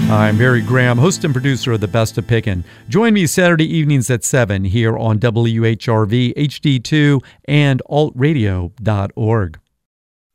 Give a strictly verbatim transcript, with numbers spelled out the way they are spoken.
I'm Barry Graham, host and producer of The Best of Pickin'. Join me Saturday evenings at seven here on W H R V, H D two, and alt radio dot org.